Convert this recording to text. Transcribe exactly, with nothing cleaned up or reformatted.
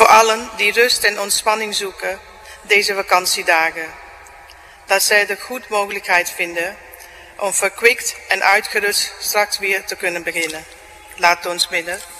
allen die rust en ontspanning zoeken deze vakantiedagen. Dat zij de goed mogelijkheid vinden om verkwikt en uitgerust straks weer te kunnen beginnen. Laat ons bidden.